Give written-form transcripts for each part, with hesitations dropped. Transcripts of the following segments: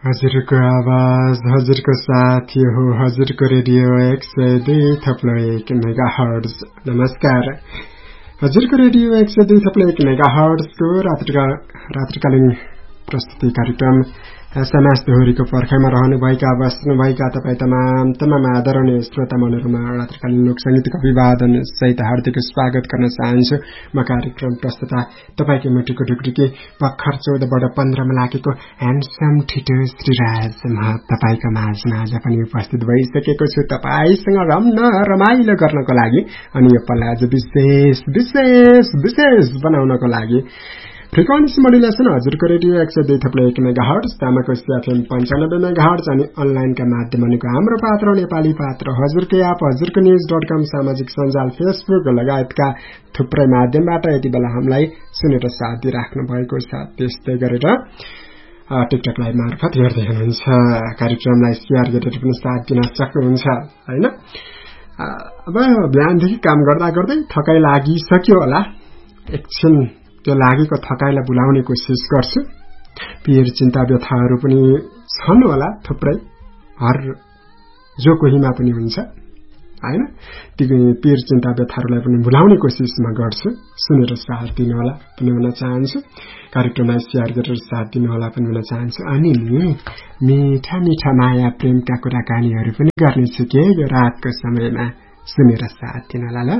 हजुरको आवाज हजुरको साथी हो हजुरको रेडियो 102.1 मेगाहर्ट्ज। नमस्कार, हजुरको रेडियो 102.1 मेगाहर्ट्जको रात्रिकालीन प्रस्तुति कार्यक्रम एसएमएस दोहोरीको पर्खाइमा रहनुभएका बस्नुभएका तपाईँ तमाम आदरणीय श्रोता मनहरूमा रात्रिकालीन लोक संगीतको अभिवादन सहित हार्दिक स्वागत गर्न चाहन्छु। म कार्यक्रम प्रस्तुता तपाईकै मुटुको ढुकढुकी भर्खर 14/15 मा लागेको ह्यान्डसम ठिटो श्रीराज म तपाईको माझमा आज पनि उपस्थित भइसकेको छु तपाईसँग रमाइलो गर्नको लागि अनि यो पल आज विशेष बनाउनको लागि। फ्रिक्वेन्सी मोडुलेसन हजुरको radio 102.1 megahertz, Tamakoshi FM 95 megahertz अनि अनलाइनका माध्यमको हाम्रो पात्र नेपाली पात्र हजुरकै एप हजुरको न्यूज.com सामाजिक सञ्जाल फेसबुक लगायतका थुप्रै माध्यमबाट यति बेला हामीलाई सुनेर साथ दिइराख्नु भएको छ। त्यस्तै गरेर टिकटक लाइभ मार्फत हेर्दै हुनुहुन्छ, कार्यक्रमलाई शेयर गरेर पनि साथ दिन सक्नुहुन्छ हैन। अब बिहानदेखि काम गर्दा गर्दै थकाइ लागिसक्यो होला, एकछिन त्यो लागेको थकाइलाई भुलाउने कोसिस गर्छु। पीर चिन्ता व्यथाहरू पनि छन् होला थुप्रै, हर जो कोहीमा पनि हुन्छ हैन। ती पीर चिन्ता व्यथाहरूलाई पनि भुलाउने कोसिस म गर्छु। सुनेर साथ दिनु होला पनि भन्न चाहन्छु, कार्यक्रमलाई शेयर गरेर साथ दिनु होला पनि भन्न चाहन्छु। अनि मीठा मीठा माया प्रेमका कुराकानीहरू पनि गर्नेछु के यो रातको समयमा, सुनेर साथ दिनु होला ल।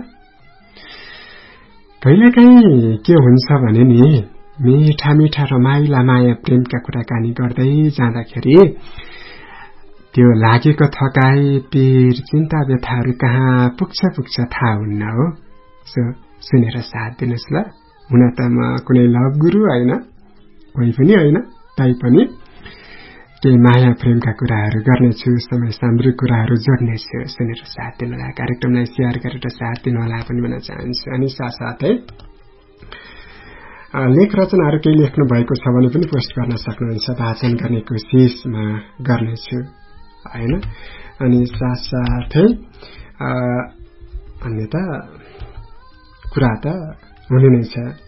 कहिलेकाहीँ के हुन्छ भने नि, मीठा मीठा रमाइला माया प्रेमका कुराकानी गर्दै जाँदाखेरि त्यो लागेको थकाइ पीर चिन्ता व्यथाहरू कहाँ पुग्छ थाहा हुन्न हो। सुनेर साथ दिनुहोस् ल। हुन त म कुनै लभ गुरु होइन, कोही पनि होइन, तैपनि केही माया प्रेमका कुराहरू गर्नेछु, समय सान्द्रिक कुराहरू जोड्नेछु। सुनेर साथ दिनुहोला, कार्यक्रमलाई शेयर गरेर साथ दिनुहोला पनि भन्न चाहन्छु। अनि साथसाथै लेख रचनाहरू केही लेख्नु भएको छ भने पनि पोस्ट गर्न सक्नुहुन्छ, वाचन गर्ने कोसिस म गर्नेछु हैन। अनि साथसाथै अन्य त कुरा त हुने नै छ।